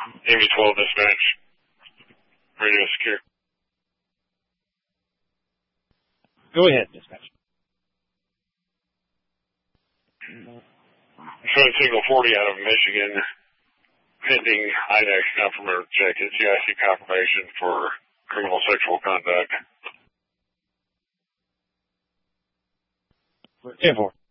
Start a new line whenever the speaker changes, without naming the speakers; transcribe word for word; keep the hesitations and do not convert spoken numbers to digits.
A V twelve dispatch. Radio secure.
Go ahead, dispatch.
Showing signal forty out of Michigan. Pending I D A C confirmation check. It's G I C confirmation for criminal sexual conduct.
ten four.